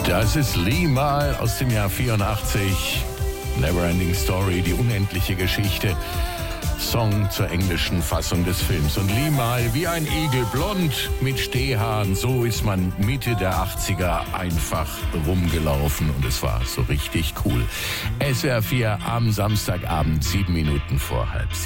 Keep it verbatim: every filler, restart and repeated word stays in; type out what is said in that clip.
Das ist Lee Mal aus dem Jahr vierundachtzig. Neverending Story, die unendliche Geschichte. Song zur englischen Fassung des Films. Und Lee Mal, wie ein Igel, blond mit Stehhaaren, so ist man Mitte der achtziger einfach rumgelaufen und es war so richtig cool. S W R vier am Samstagabend, sieben Minuten vor halb sieben.